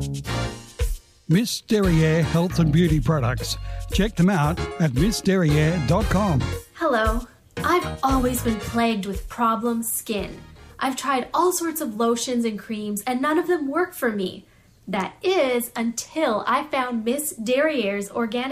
Miss Derriere Health and Beauty Products. Check them out at missderriere.com. Hello. I've always been plagued with problem skin. I've tried all sorts of lotions and creams and none of them work for me. That is until I found Miss Derriere's organic